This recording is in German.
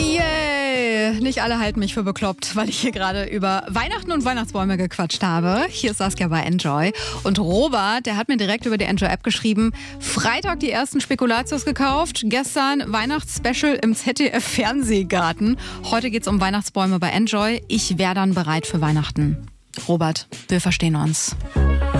Yay! Nicht alle halten mich für bekloppt, weil ich hier gerade über Weihnachten und Weihnachtsbäume gequatscht habe. Hier ist Saskia bei Enjoy. Und Robert, der hat mir direkt über die Enjoy-App geschrieben, Freitag die ersten Spekulatius gekauft, gestern Weihnachtsspecial im ZDF-Fernsehgarten. Heute geht's um Weihnachtsbäume bei Enjoy. Ich wäre dann bereit für Weihnachten. Robert, wir verstehen uns.